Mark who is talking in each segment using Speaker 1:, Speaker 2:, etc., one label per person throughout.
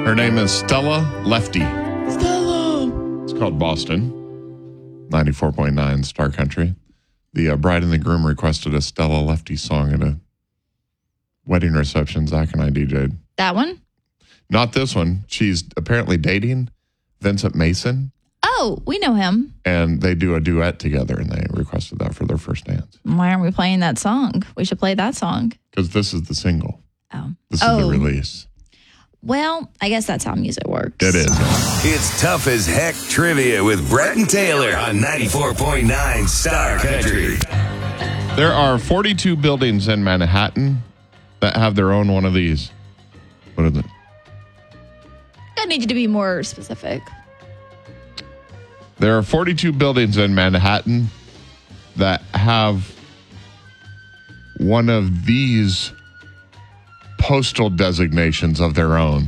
Speaker 1: Her name is Stella Lefty.
Speaker 2: Stella.
Speaker 1: It's called Boston. 94.9 Star Country. The bride and the groom requested a Stella Lefty song at a wedding reception. Zach and I DJ'd.
Speaker 2: That one?
Speaker 1: Not this one. She's apparently dating Vincent Mason.
Speaker 2: Oh, we know him.
Speaker 1: And they do a duet together, and they requested that for their first dance.
Speaker 2: Why aren't we playing that song? We should play that song.
Speaker 1: Because this is the single.
Speaker 2: Oh.
Speaker 1: This is the release.
Speaker 2: Well, I guess that's how music works.
Speaker 1: It is.
Speaker 3: It's Tough as Heck Trivia with Brett and Taylor on 94.9 Star Country.
Speaker 1: There are 42 buildings in Manhattan that have their own one of these. What is it?
Speaker 2: I need you to be more specific.
Speaker 1: There are 42 buildings in Manhattan that have one of these postal designations of their own.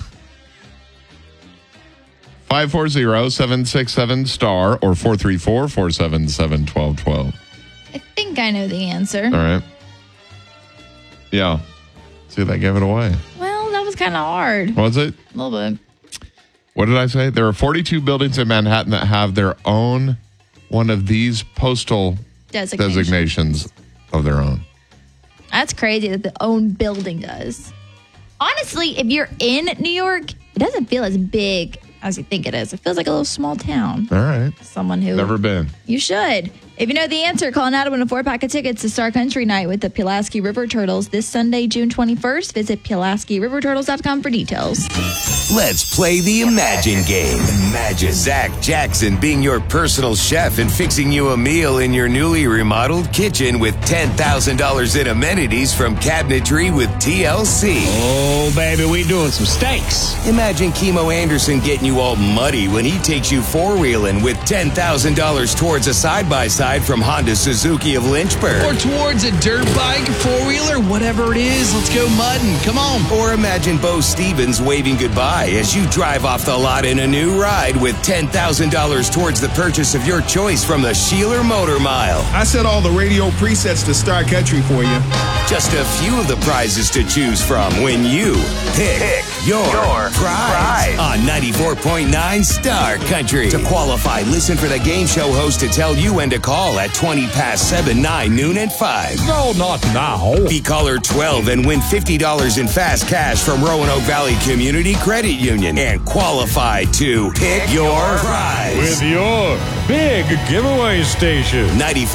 Speaker 1: 540-767-STAR or 434-477-1212.
Speaker 2: I think I know the answer.
Speaker 1: All right. Yeah. See, they gave it away.
Speaker 2: Well, that was kind of hard.
Speaker 1: Was it?
Speaker 2: A little bit.
Speaker 1: What did I say? There are 42 buildings in Manhattan that have their own one of these postal designations of their own.
Speaker 2: That's crazy that the own building does. Honestly, if you're in New York, it doesn't feel as big as you think it is. It feels like a little small town.
Speaker 1: All right.
Speaker 2: Someone who...
Speaker 1: Never been.
Speaker 2: You should. If you know the answer, call now to win a 4-pack of tickets to Star Country Night with the Pulaski River Turtles this Sunday, June 21st. Visit PulaskiRiverTurtles.com for details.
Speaker 3: Let's play the Imagine game. Imagine Zach Jackson being your personal chef and fixing you a meal in your newly remodeled kitchen with $10,000 in amenities from Cabinetry with TLC.
Speaker 4: Oh, baby, we doing some steaks.
Speaker 3: Imagine Chemo Anderson getting you all muddy when he takes you four-wheeling with $10,000 towards a side-by-side from Honda Suzuki of Lynchburg.
Speaker 4: Or towards a dirt bike, four-wheeler, whatever it is, let's go mudding. Come on.
Speaker 3: Or imagine Bo Stevens waving goodbye as you drive off the lot in a new ride with $10,000 towards the purchase of your choice from the Sheeler Motor Mile.
Speaker 5: I set all the radio presets to Star Country for you.
Speaker 3: Just a few of the prizes to choose from when you pick your prize on 94.9 Star Country. To qualify, listen for the game show host to tell you when to call at 20 past 7, 9, noon, and 5.
Speaker 4: No, not now.
Speaker 3: Be caller 12 and win $50 in fast cash from Roanoke Valley Community Credit Union and qualify to pick your prize.
Speaker 6: With your big giveaway station.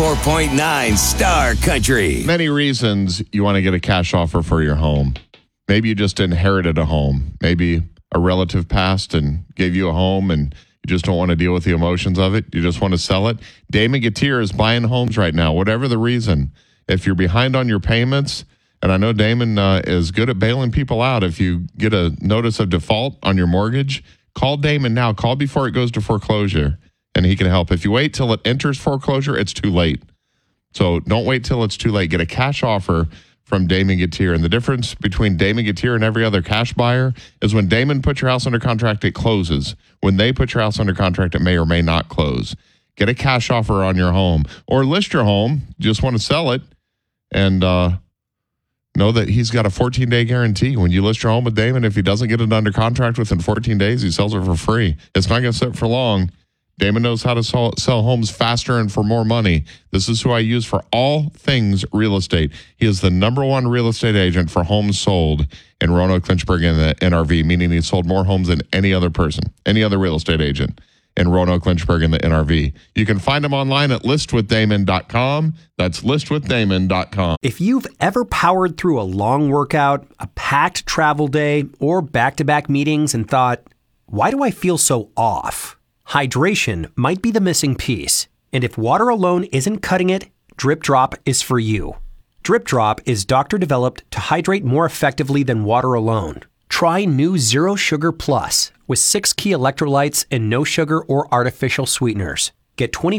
Speaker 3: 94.9 Star Country.
Speaker 1: Many reasons you want to get a cash offer for your home. Maybe you just inherited a home. Maybe a relative passed and gave you a home and you just don't want to deal with the emotions of it. You just want to sell it. Damon Gatier is buying homes right now, whatever the reason. If you're behind on your payments, and I know Damon is good at bailing people out. If you get a notice of default on your mortgage, call Damon now. Call before it goes to foreclosure, and he can help. If you wait till it enters foreclosure, it's too late. So don't wait till it's too late. Get a cash offer from Damon Gatier. And the difference between Damon Gatier and every other cash buyer is when Damon puts your house under contract, it closes. When they put your house under contract, it may or may not close. Get a cash offer on your home or list your home. You just want to sell it and know that he's got a 14-day guarantee. When you list your home with Damon, if he doesn't get it under contract within 14 days, he sells it for free. It's not going to sit for long. Damon knows how to sell homes faster and for more money. This is who I use for all things real estate. He is the #1 real estate agent for homes sold in Roanoke, Lynchburg, and the NRV, meaning he's sold more homes than any other person, any other real estate agent in Roanoke, Lynchburg, and the NRV. You can find him online at listwithdamon.com. That's listwithdamon.com.
Speaker 7: If you've ever powered through a long workout, a packed travel day, or back-to-back meetings and thought, why do I feel so off? Hydration might be the missing piece. And if water alone isn't cutting it, Drip Drop is for you. Drip Drop is doctor-developed to hydrate more effectively than water alone. Try new Zero Sugar Plus with 6 key electrolytes and no sugar or artificial sweeteners. Get 20